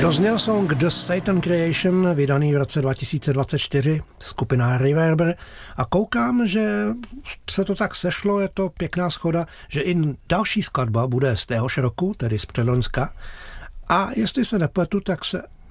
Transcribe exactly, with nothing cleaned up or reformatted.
Dozněl song The Satan Creation, vydaný v roce dva tisíce dvacet čtyři, skupina Reverber, a koukám, že se to tak sešlo, je to pěkná schoda, že i další skladba bude z téhož roku, tedy z předloňska. A jestli se nepletu, tak se